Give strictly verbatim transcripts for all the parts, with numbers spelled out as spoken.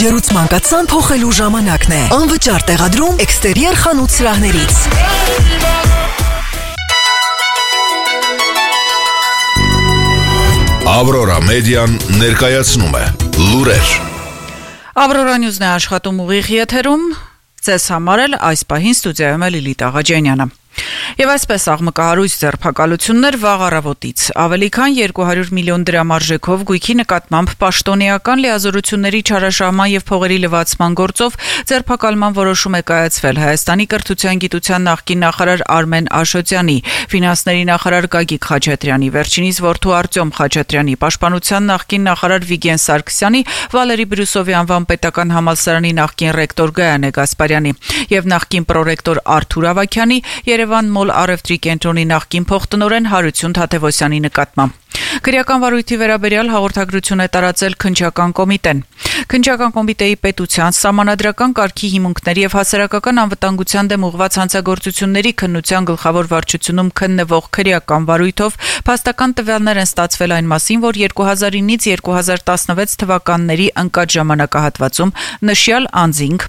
Ջերուցման կաթսան փոխելու ժամանակն է։ Անվճար տեղադրում էքստերիեր խանութ սրահներից։ Ավրորա մեդիան ներկայացնում է լուրեր։ Ավրորա նյուզն է աշխատում ուղիղ եթերում, ձեզ համար էլ այս պահին ստուդիայում է Լիլիթ Աղաջանյանը։ Եվ այսպես աղմկահարույց ձերբակալություններ վաղ առավոտից։ Ավելի քան երկու հարյուր միլիոն դրամ արժեքով գույքի նկատմամբ պաշտոնեական լիազորությունների չարաշահման եւ փողերի լվացման գործով ձերբակալման որոշում է կայացվել Հայաստանի կրթության գիտության նախկին նախարար Արմեն Աշոտյանի, ֆինանսների նախարար Գագիկ Խաչատրյանի, վերջինիս որդու Արտյոմ Խաչատրյանի, պաշտպանության նախկին նախարար Վիգեն Սարգսյանի, Վալերի Բրյուսովի անվան պետական համալսարանի նախկին ռեկտոր Գայանե Գասպարյանի եւ նախկին պրոռեկտոր Արթուր Ավագյանի, Երևան մոլ առևտրի կենտրոնի նախկին փոխտնօրեն Հարություն Թադևոսյանի նկատմամբ։ Քրեական վարույթի վերաբերյալ հաղորդագրություն է տարածել Քննչական կոմիտեն։ Քննչական կոմիտեի պետության սահմանադրական կարգի հիմունքների եւ հասարակական անվտանգության դեմ ուղղված հանցագործությունների քննության գլխավոր վարչությունում քննվող քրեական վարույթով փաստական տվյալներ են ստացվել այն մասին, որ երկու հազար ինից երկու հազար տասնվեց թվականների ընկած ժամանակահատվածում նշյալ անձինք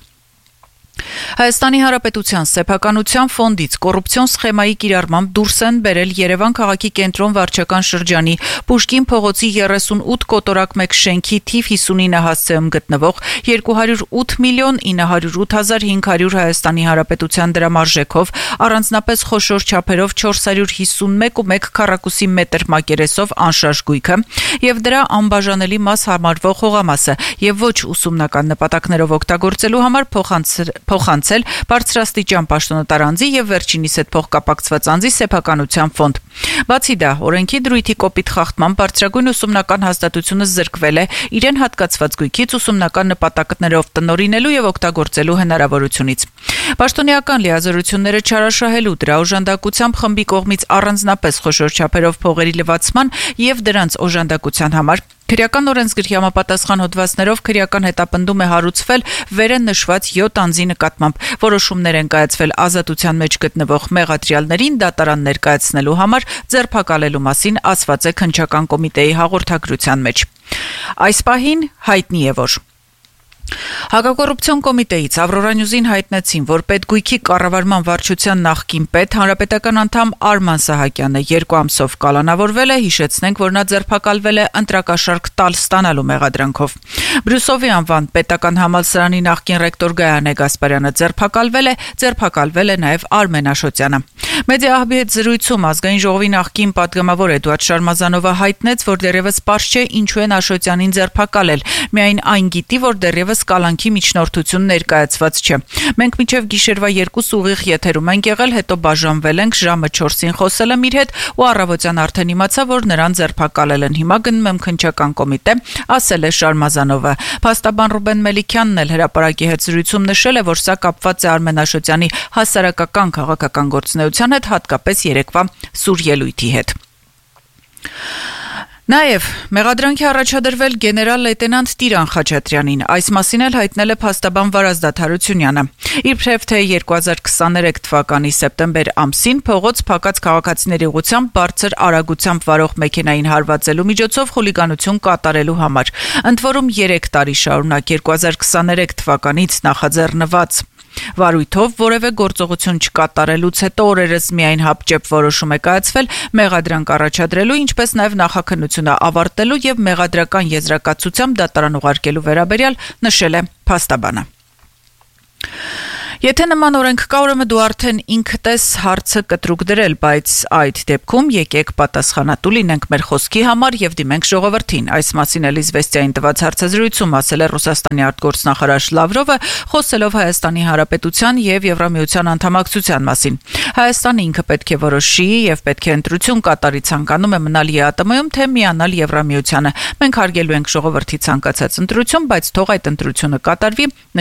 Հայաստանի Հանրապետության սեփականության ֆոնդից կոռուպցիոն սխեմայի կիրառմամբ դուրս են բերել Երևան քաղաքի կենտրոն վարչական շրջանի Պուշկին փողոցի երեսունութ կոտորակ մեկ շենքի թիվ հիսունինը հասցեում գտնվող երկու հարյուր ութ միլիոն ինը հարյուր ութ հազար հինգ հարյուր Հայաստանի Հանրապետության դրամարժեքով առանձնապես խոշոր չափերով չորս հարյուր հիսունմեկ ու մեկ քառակուսի մետր մակերեսով անշարժ գույքը եւ դրա անբաժանելի մաս համարվող հողամասը եւ ոչ ուսումնական նպատակներով օգտագործելու համար փոխանցել փոխանցել բարձրաստիճան պաշտոնատար անձի եւ վերջինիս հետ փոխկապակցված անձի սեփականության ֆոնդ։ Բացի դա, օրենքի դրույթի կոպիտ խախտման բարձրագույն ուսումնական հաստատությունը զրկվել է իրեն հատկացված գույքից ուսումնական նպատակներով տնօրինելու եւ օգտագործելու հնարավորությունից։ Պաշտոնեական լիազորությունները չարաշահելու դրա օժանդակությամբ խմբի կողմից առանձնապես խոշոր չափերով փողերի լվացման եւ դրանց օժանդակության համար Քրեական օրենսգրքի համապատասխան հոդվածներով քրեական հետապնդում է հարուցվել վերը նշված յոթ անձի նկատմամբ։ Որոշումներ են կայացվել ազատության մեջ գտնվող մեղադրյալներին դատարան ներկայացնելու համար ձերբակալելու մասին ասված է Քննչական կոմիտեի հաղորդագրության մեջ։ Այս պահին հայտնի է, որ Հակակոռուպցիոն կոմիտեից Ավրորա նյուզին հայտնեցին, որ պետգույքի կառավարման վարչության նախկին պետ հանրապետական անդամ Արման Սահակյանը երկու ամսով կալանավորվել է, հիշեցնենք, որ նա ձերբակալվել է ընտրակաշարք տալ ստանալու մեղադրանքով։ Բրյուսովի անվան պետական համալսարանի նախկին ռեկտոր Գայանե Գասպարյանը ձերբակալվել է, ձերբակալվել է նաև Արմեն Աշոտյանը։ Մեդիահաբի հետ զրույցում ազգային ժողովի նախկին պատգամավոր Էդուարդ Շարմազանովը հայտնեց, որ դեռևս պարզ չէ ինչու են Աշոտյանին ձերբակալել, միայն այն գիտի, որ դեռևս կալանքի միջնորդություն ներկայացված չէ։ Մենք մինչև գիշերվա երկուս ուղիղ եթերում ենք եղել, հետո բաժանվել ենք, ժամը չորսին խոսել եմ իր հետ ու առավոտյան արդեն իմացա, որ նրան ձերբակալել են։ Հիմա գնում եմ Քննչական կոմիտե, ասել է Շարմազանովը։ Փաստաբան Ռուբեն Մելիքյանն էլ հրապարակի հետ զրույցում նշել է, որ սա կապված է Արմեն Աշոտյանի հասարակական քաղաքական գործունեության հետ, հատկապես երեկվա սուր ելույթի հետ։ Նաև մեղադրանքի առաջադրվել գեներալ լեյտենանտ Տիրան Խաչատրյանին, այս մասին էլ հայտնել է փաստաբան Վարազդատ Հարությունյանը։ Իբրև թե երկու հազար քսաներեք թվականի սեպտեմբեր ամսին փողոց փակած քաղաքացիների ուղղությամբ բարձր արագությամբ վարող մեքենային հարվածելու միջոցով խուլիգանություն կատարելու համար։ Ընդ որում երեք տարի շարունակ երկու հազար քսաներեք թվականից նախաձեռնված վարույթով որևէ գործողություն չկատարելուց հետո օրերս միայն հապճեպ որոշում է կայացվել մեղադրանք առաջադրելու, ինչպես նաև նախաքննությունը ավարտելու եւ մեղադրական եզրակացությամբ դատարան ուղարկելու վերաբերյալ նշել է փաստաբանը։ Եթե նման օրենք կա, ուրեմն դու արդեն ինքդ ես հարցը կտրուկ դրել, բայց այդ դեպքում եկեք պատասխանատու լինենք մեր խոսքի համար եւ դիմենք ժողովրդին։ Այս մասին էլ Իզվեստիային տված հարցազրույցում ասել է Ռուսաստանի արտգործնախարար Լավրովը, խոսելով Հայաստանի Հանրապետության եւ Եվրամիության անդամակցության մասին։ Հայաստանը ինքը պետք է որոշի եւ պետք է ընտրություն կատարի, ցանկանում է մնալ ԵԱՏՄ-ում, թե միանալ Եվրամիությանը։ Մենք հարգելու ենք ժողովրդի ցանկացած ընտրություն, բայց թող այդ ընտրությունը կատարվի